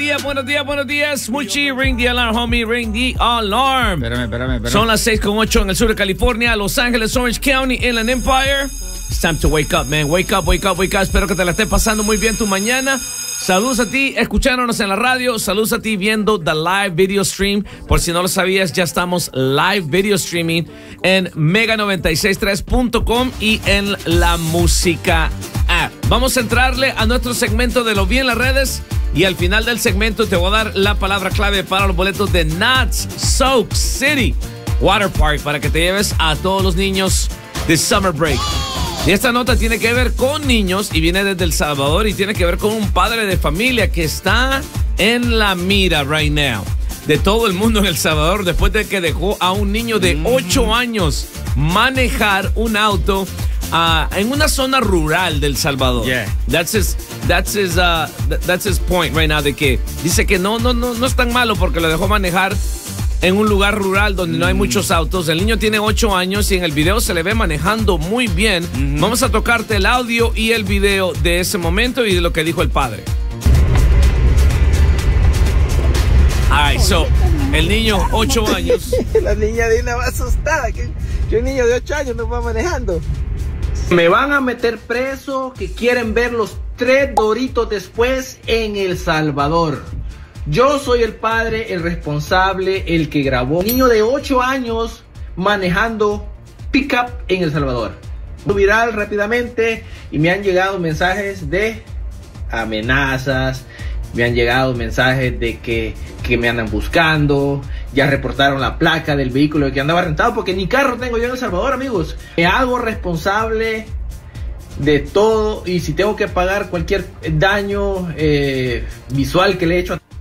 buenos días. Muchi, ring the alarm, homie, ring the alarm. Espérame. Son las 6:08 en el sur de California, Los Ángeles, Orange County, Inland Empire. It's time to wake up, man. Wake up. Espero que te la estés pasando muy bien tu mañana. Saludos a ti escuchándonos en la radio. Saludos a ti viendo the live video stream. Por si no lo sabías, ya estamos live video streaming en mega963.com y en la música app. Vamos a entrarle a nuestro segmento de Lo Vi en las redes. Y al final del segmento te voy a dar la palabra clave para los boletos de Knott's Soak City Water Park para que te lleves a todos los niños de Summer Break. Y esta nota tiene que ver con niños y viene desde El Salvador y tiene que ver con un padre de familia que está en la mira right now de todo el mundo en El Salvador después de que dejó a un niño de 8 años manejar un auto en una zona rural del Salvador. Yeah. That's his point right now, de que dice que no es tan malo porque lo dejó manejar en un lugar rural donde no hay muchos autos. El niño tiene 8 años y en el video se le ve manejando muy bien. Vamos a tocarte el audio y el video de ese momento y de lo que dijo el padre. Alright, so, el niño, 8 años. La niña de una va asustada, que un niño de 8 años no va manejando. Me van a meter preso, que quieren ver los 3 Doritos después en El Salvador. Yo soy el padre, el responsable, el que grabó. Un niño de 8 años manejando pickup en El Salvador. Viral rápidamente y me han llegado mensajes de amenazas, me han llegado mensajes de que me andan buscando. Ya reportaron la placa del vehículo que andaba rentado porque ni carro tengo yo en El Salvador, amigos. Me hago responsable de todo y si tengo que pagar cualquier daño visual que le he hecho a